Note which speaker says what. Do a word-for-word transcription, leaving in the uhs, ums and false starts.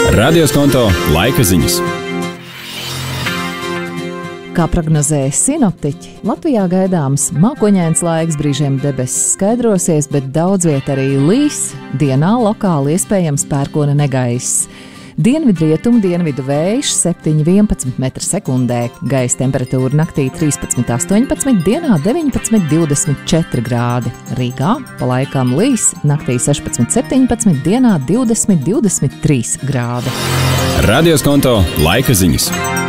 Speaker 1: Radioskonto laika ziņas.
Speaker 2: Kā prognozēja sinoptiķi, Latvijā gaidāms mākoņains laiks, brīžiem debesis skaidrosies, bet daudz viet arī līs, dienā lokāli iespējams pērkona negaiss. Dienvidrietumu dienvidu vējš septiņi vienpadsmit metri sekundē, gaisa temperatūra naktī trīspadsmit astoņpadsmit, dienā deviņpadsmit divdesmit četri grādi. Rīgā pa laikam līs, naktī sešpadsmit septiņpadsmit, dienā divdesmit divdesmit trīs grādi.
Speaker 1: Radioskonto laika ziņas.